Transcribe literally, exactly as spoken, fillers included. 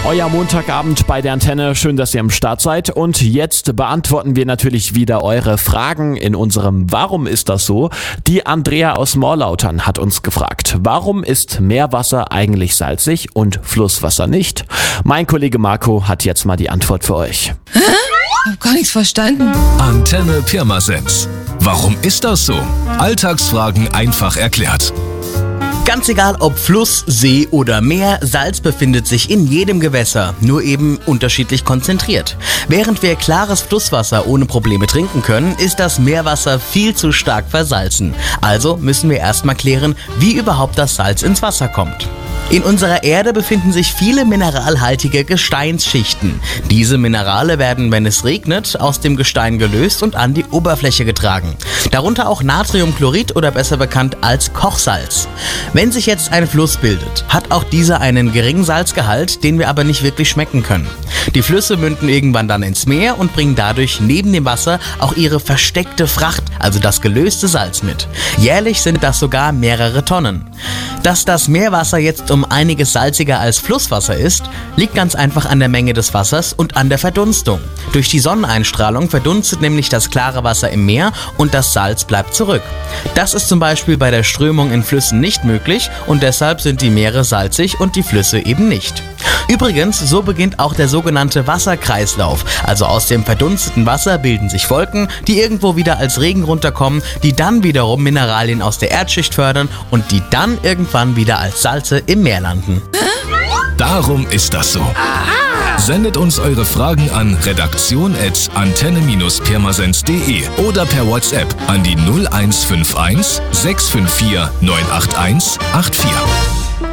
Euer Montagabend bei der Antenne. Schön, dass ihr am Start seid. Und jetzt beantworten wir natürlich wieder eure Fragen in unserem Warum ist das so? Die Andrea aus Morlautern hat uns gefragt, warum ist Meerwasser eigentlich salzig und Flusswasser nicht? Mein Kollege Marco hat jetzt mal die Antwort für euch. Hä? Ich hab gar nichts verstanden. Antenne Pirmasens. Warum ist das so? Alltagsfragen einfach erklärt. Ganz egal ob Fluss, See oder Meer, Salz befindet sich in jedem Gewässer, nur eben unterschiedlich konzentriert. Während wir klares Flusswasser ohne Probleme trinken können, ist das Meerwasser viel zu stark versalzen. Also müssen wir erstmal klären, wie überhaupt das Salz ins Wasser kommt. In unserer Erde befinden sich viele mineralhaltige Gesteinsschichten. Diese Minerale werden, wenn es regnet, aus dem Gestein gelöst und an die Oberfläche getragen. Darunter auch Natriumchlorid oder besser bekannt als Kochsalz. Wenn sich jetzt ein Fluss bildet, hat auch dieser einen geringen Salzgehalt, den wir aber nicht wirklich schmecken können. Die Flüsse münden irgendwann dann ins Meer und bringen dadurch neben dem Wasser auch ihre versteckte Fracht, also das gelöste Salz mit. Jährlich sind das sogar mehrere Tonnen. Dass das Meerwasser jetzt um einiges salziger als Flusswasser ist, liegt ganz einfach an der Menge des Wassers und an der Verdunstung. Durch die Sonneneinstrahlung verdunstet nämlich das klare Wasser im Meer und das Salz bleibt zurück. Das ist zum Beispiel bei der Strömung in Flüssen nicht möglich und deshalb sind die Meere salzig und die Flüsse eben nicht. Übrigens, so beginnt auch der sogenannte Wasserkreislauf. Also aus dem verdunsteten Wasser bilden sich Wolken, die irgendwo wieder als Regen runterkommen, die dann wiederum Mineralien aus der Erdschicht fördern und die dann irgendwann wieder als Salze im Meer landen. Darum ist das so. Sendet uns eure Fragen an redaktion at antenne pirmasens punkt de oder per WhatsApp an die null eins fünf eins sechs fünf vier neun acht eins acht vier.